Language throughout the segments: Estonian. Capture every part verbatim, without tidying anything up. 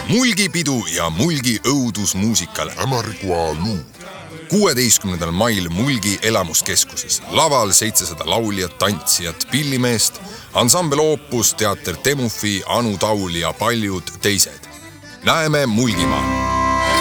Mulgipidu ja Mulgi õudusmuusikal Ämargua luud. kuueteistkümnendal mail Mulgi elamuskeskuses. Laval seitsesada lauljat, tantsijat, pillimeest, ansambel Opus, teater Temufi, Anu Taul ja paljud teised. Näeme Mulgimaa.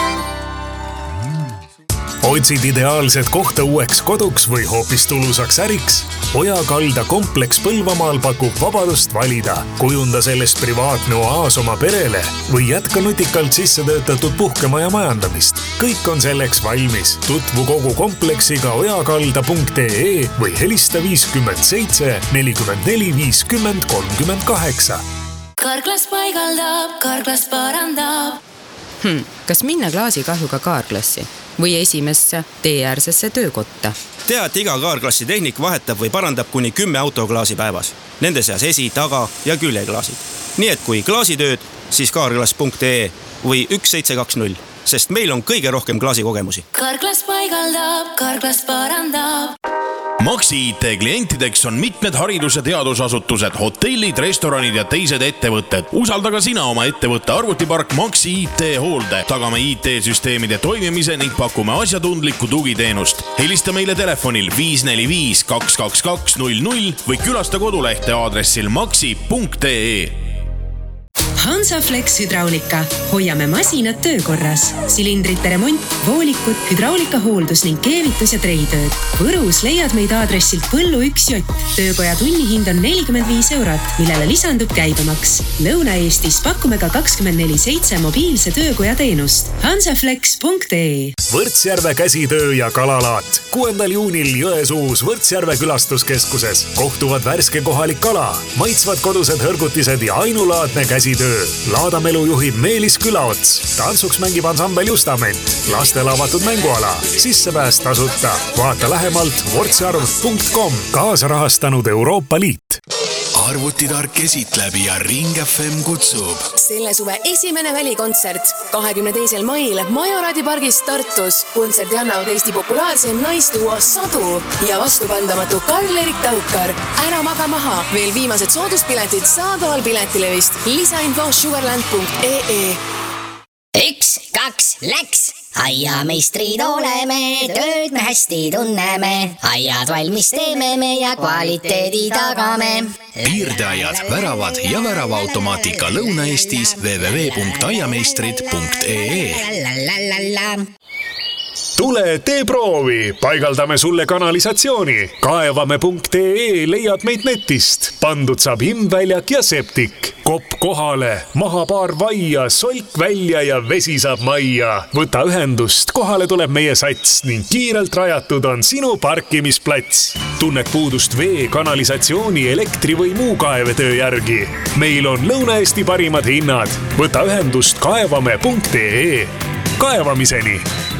Otsid ideaalset kohta uueks koduks või hoopis tulusaks äriks? Ojakalda kompleks Põlvamaal pakub vabadust valida. Kujunda sellest privaatne oaas oma perele või jätka nutikalt sisse töötatud puhkemaja majandamist. Kõik on selleks valmis. Tutvu kogu kompleksiga ojakalda punkt ee või helista viiskümmend seitse nelikümmend neli viiskümmend kolmkümmend kaheksa. Karklas paigaldab, Karklas parandab. Hmm, kas minna klaasikahjuga kaarklassi või esimesse teeäärsesse töökotta? Tea, et iga kaarklassi tehnik vahetab või parandab kuni kümme autoklaasi päevas. Nende seas esi, taga ja küljeklaasid. Nii et kui klaasitööd, siis kaarklas punkt ee või üks seitse kaks null, sest meil on kõige rohkem klaasikogemusi. Karklas paigaldab, Karklas parandab. Maxi I T klientideks on mitmed haridus- ja teadusasutused, hotellid, restoranid ja teised ettevõtted. Usalda ka sina oma ettevõtte arvutipark Maxi I T hoolde. Tagame I T-süsteemide toimimise ning pakume asjatundlikku tugiteenust. Helista meile telefonil viis neli viis kaks kaks kaks null null või külasta kodulehte aadressil maxi punkt ee. Hansaflex Hydraulika. Hoiame masinad töökorras. Silindrite remont, voolikud, hydraulika hooldus ning keevitus ja treitööd. Võrus leiad meid aadressilt Põllu üks J. Töökoja tunnihind on nelikümmend viis eurot, millele lisandub käibemaks. Lõuna-Eestis pakume ka kakskümmend neli seitse mobiilse töökoja teenust. hansaflex punkt ee. Võrtsjärve käsitöö ja kalalaat. kuuendal juunil Jõesuus Võrtsjärve külastuskeskuses kohtuvad värske kohalik kala, maitsvad kodused hõrgutised ja ainulaadne käsitöö. Laadamelu juhib Meelis Külaots. Tantsuks mängib ansambel Justament. Lastele avatud mänguala. Sissepääs tasuta. Vaata lähemalt võrtsjärv punkt com. Kaasarahastanud Euroopa Liit. Arvutitark esitleb ja Ring F M kutsub. Selle suve esimene välikontsert kahekümne teisel mail Majoradi pargis Tartus. Kontserti annavad Eesti populaarse naistuo Sadu ja vastupandamatu Karl-Erik Taukar. Ära maga maha. Veel viimased sooduspiletid saadaval piletilevist. Lisainfo sugarland punkt ee. Üks, kaks, läks! Aiameistrid oleme, tööd me hästi tunneme. Aiad valmis teeme me ja kvaliteedi tagame. Piirdeaiad, väravad ja väravaautomaatika Lõuna-Eestis w w w punkt aiameistrid punkt ee. Tule tee proovi, paigaldame sulle kanalisatsiooni. Kaevame punkt ee leiad meid netist. Pandud saab imväljak ja septik. Kopp kohale, maha paar vaia, solk välja ja vesi saab majja. Võta ühendust, kohale tuleb meie sats ning kiirelt rajatud on sinu parkimisplats. Tunned puudust vee, kanalisatsiooni, elektri või muu kaevetöö järgi. Meil on Lõuna-Eesti parimad hinnad. Võta ühendust kaevame punkt ee. Kaevamiseni!